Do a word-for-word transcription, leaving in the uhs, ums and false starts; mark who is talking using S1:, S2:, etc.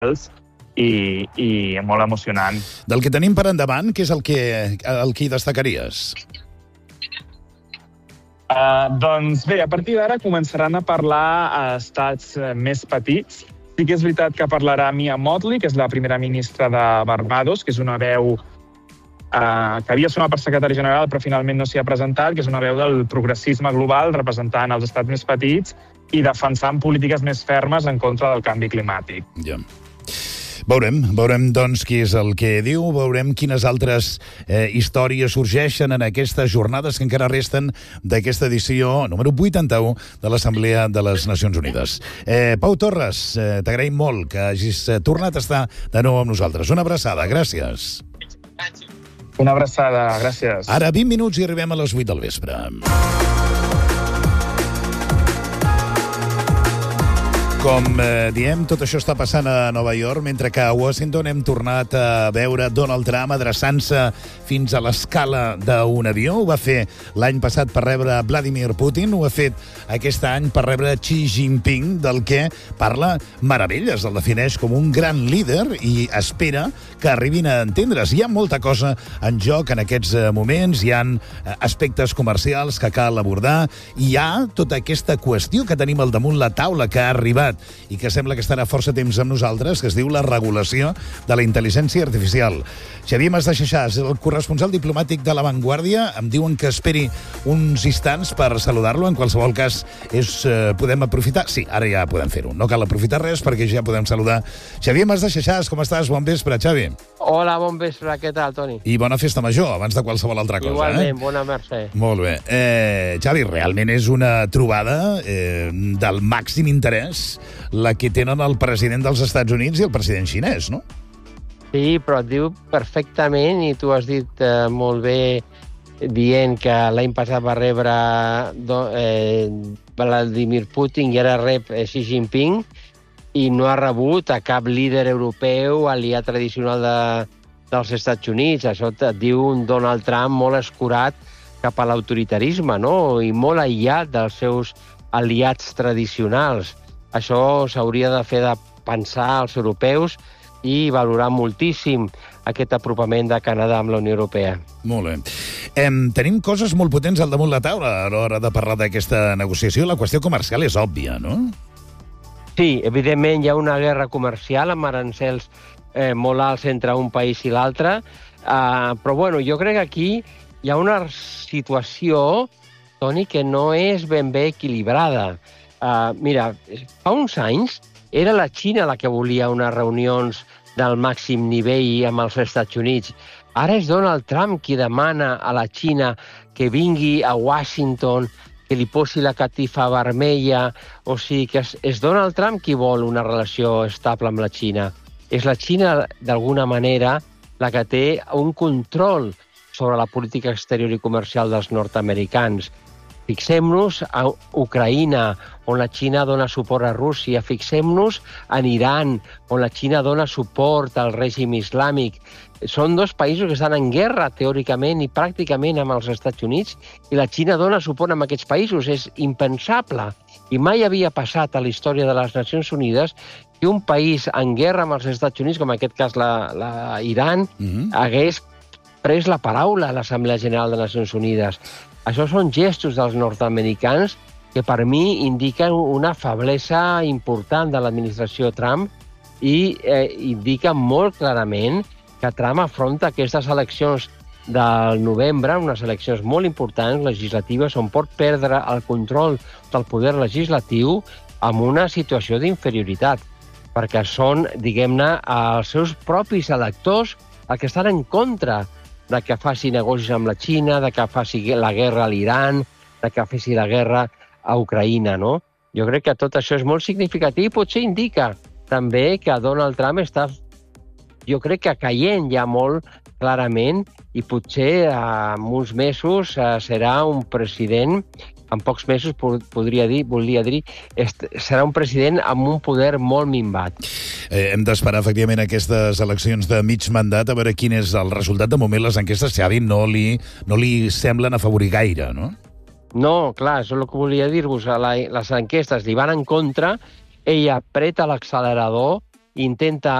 S1: i, i molt emocionant.
S2: Del que tenim per endavant, què és el que, el que hi destacaries?
S1: Uh, doncs bé, a partir d'ara començaran a parlar a estats més petits. Sí que és veritat que parlarà Mia Mottley, que és la primera ministra de Barbados, que és una veu uh, que havia sonat per secretari general, però finalment no s'hi ha presentat, que és una veu del progressisme global, representant els estats més petits i defensant polítiques més fermes en contra del canvi climàtic.
S2: Ja. Veurem, veurem doncs qui és el que diu, veurem quines altres eh, històries sorgeixen en aquestes jornades que encara resten d'aquesta edició número vuitanta-u de l'Assemblea de les Nacions Unides. Eh, Pau Torres, eh, t'agraïm molt que hagis tornat a estar de nou amb nosaltres. Una abraçada, gràcies.
S1: Una abraçada, gràcies.
S2: Ara vint minuts i arribem a les vuit del vespre. Com eh, diem, tot això està passant a Nova York, mentre que a Washington hem tornat a veure Donald Trump adreçant-se fins a l'escala d'un avió. Ho va fer l'any passat per rebre Vladimir Putin, ho ha fet aquest any per rebre Xi Jinping, del que parla meravelles, el defineix com un gran líder i espera que arribin a entendre's. Hi ha molta cosa en joc en aquests moments, hi ha aspectes comercials que cal abordar, hi ha tota aquesta qüestió que tenim al damunt la taula que ha arribat i que sembla que estarà força temps amb nosaltres, que es diu la regulació de la intel·ligència artificial. Xavier Mas de Xaxàs, el corresponsal diplomàtic de La Vanguardia, em diuen que esperi uns instants per saludar-lo. En qualsevol cas, és, eh, podem aprofitar... Sí, ara ja podem fer-ho. No cal aprofitar res perquè ja podem saludar. Xavier Mas de Xaxàs, com estàs? Bon vespre, Xavi.
S3: Hola, bon vespre. Què tal, Toni?
S2: I bona festa major, abans de qualsevol altra cosa.
S3: Igualment,
S2: eh?
S3: bona mercè.
S2: Molt bé. Eh, Xavi, realment és una trobada eh, del màxim interès la que tenen el president dels Estats Units i el president xinès, no?
S3: Sí, però et diu perfectament, i tu has dit eh, molt bé dient que l'any passat va rebre do, eh, Vladimir Putin i ara rep eh, Xi Jinping, i no ha rebut a cap líder europeu, aliat tradicional de, dels Estats Units. Això et diu un Donald Trump molt escurat cap a l'autoritarisme, no? I molt aïllat dels seus aliats tradicionals. Això s'hauria de fer de pensar als europeus i valorar moltíssim aquest apropament de Canadà amb la Unió Europea.
S2: Molt bé. Em, tenim coses molt potents al damunt la taula a l'hora de parlar d'aquesta negociació. La qüestió comercial és òbvia, no?
S3: Sí, evidentment hi ha una guerra comercial amb arancels eh, molt alts entre un país i l'altre, uh, però bueno, jo crec que aquí hi ha una situació, Toni, que no és ben bé equilibrada. Uh, mira, fa uns anys era la Xina la que volia unes reunions del màxim nivell amb els Estats Units. Ara és Donald Trump qui demana a la Xina que vingui a Washington, que li posi la catifa vermella. O sigui que és, és Donald Trump qui vol una relació estable amb la Xina. És la Xina, d'alguna manera, la que té un control sobre la política exterior i comercial dels nord-americans. Fixem-nos a Ucraïna, on la Xina dona suport a Rússia. Fixem-nos en Iran, on la Xina dona suport al règim islàmic. Són dos països que estan en guerra, teòricament i pràcticament, amb els Estats Units, i la Xina dona suport a aquests països. És impensable. I mai havia passat a la història de les Nacions Unides que un país en guerra amb els Estats Units, com en aquest cas la, la Iran, mm-hmm. hagués pres la paraula a l'Assemblea General de les Nacions Unides. Això són gestos dels nord-americans que per mi indiquen una feblesa important de l'administració Trump i eh, indiquen molt clarament que Trump afronta aquestes eleccions del novembre, unes eleccions molt importants, legislatives, on pot perdre el control del poder legislatiu amb una situació d'inferioritat, perquè són, diguem-ne, els seus propis electors els que estan en contra de que faci negocis amb la Xina, de que faci la guerra a l'Iran, de que faci la guerra a Ucraïna, no? Jo crec que tot això és molt significatiu i potser indica també que Donald Trump està, jo crec que caient ja molt clarament i potser en uns mesos serà un president, en pocs mesos podria dir, volia dir, serà un president amb un poder molt minvat.
S2: Eh, hem d'esperar, efectivament, aquestes eleccions de mig mandat a veure quin és el resultat. De moment, les enquestes, Xavi, no li, no li semblen afavorir gaire, no?
S3: No, clar, això és el que volia dir-vos. Les enquestes li van en contra, ell apreta l'accelerador intenta